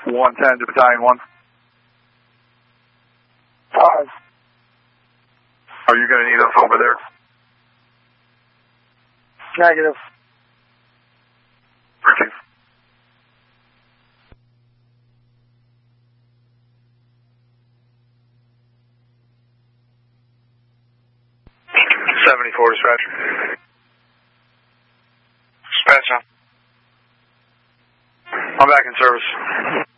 110 to Battalion 1. 5. Are you going to need us over there? Negative. Receive. '74 dispatcher. Dispatch on. I'm back in service.